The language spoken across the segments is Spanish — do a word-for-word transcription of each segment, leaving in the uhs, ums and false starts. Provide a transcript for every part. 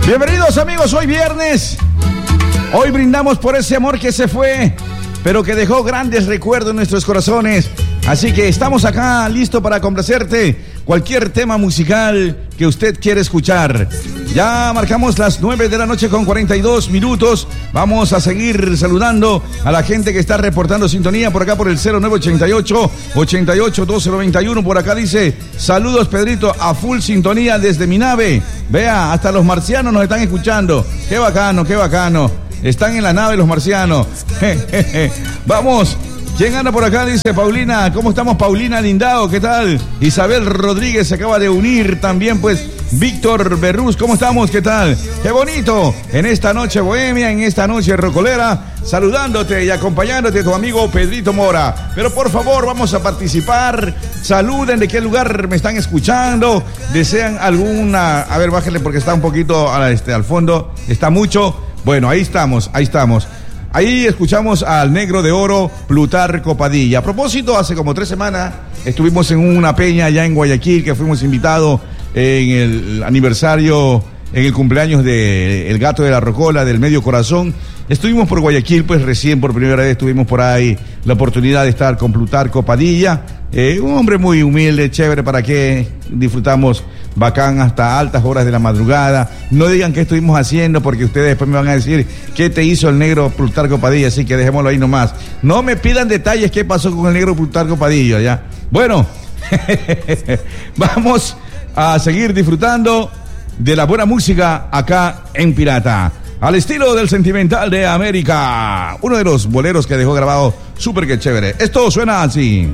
Bienvenidos amigos, hoy viernes. Hoy brindamos por ese amor que se fue, pero que dejó grandes recuerdos en nuestros corazones. Así que estamos acá listos para complacerte cualquier tema musical que usted quiera escuchar. Ya marcamos las nueve de la noche con cuarenta y dos minutos. Vamos a seguir saludando a la gente que está reportando sintonía por acá por el cero nueve ochenta y ocho, ochenta y ocho, doce noventa y uno. Por acá dice, saludos Pedrito, a full sintonía desde mi nave. Vea, hasta los marcianos nos están escuchando. Qué bacano, qué bacano. Están en la nave los marcianos. Vamos. ¿Quién anda por acá? Dice Paulina. ¿Cómo estamos, Paulina Lindao? ¿Qué tal? Isabel Rodríguez se acaba de unir también, pues. Víctor Berrús, ¿cómo estamos? ¿Qué tal? ¡Qué bonito! En esta noche bohemia, en esta noche rocolera, saludándote y acompañándote tu amigo Pedrito Mora. Pero por favor, vamos a participar. Saluden, ¿de qué lugar me están escuchando? ¿Desean alguna? A ver, bájenle porque está un poquito este, al fondo. Está mucho. Bueno, ahí estamos, ahí estamos. Ahí escuchamos al Negro de Oro, Plutarco Padilla. A propósito, hace como tres semanas estuvimos en una peña allá en Guayaquil, que fuimos invitados en el aniversario, en el cumpleaños de El Gato de la Rocola, del Medio Corazón. Estuvimos por Guayaquil, pues recién por primera vez estuvimos por ahí, la oportunidad de estar con Plutarco Padilla. Eh, un hombre muy humilde, chévere, para que disfrutamos bacán hasta altas horas de la madrugada. No digan qué estuvimos haciendo porque ustedes después me van a decir qué te hizo el negro Plutarco Padilla, así que dejémoslo ahí nomás. No me pidan detalles qué pasó con el negro Plutarco Padilla, ¿ya? Bueno, vamos a seguir disfrutando de la buena música acá en Pirata. Al estilo del Sentimental de América. Uno de los boleros que dejó grabado súper que chévere. Esto suena así.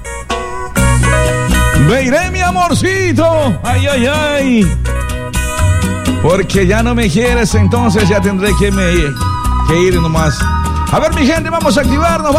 Me iré, mi amorcito, ay, ay, ay, porque ya no me quieres, entonces ya tendré que, me, que ir nomás. A ver, mi gente, vamos a activarnos.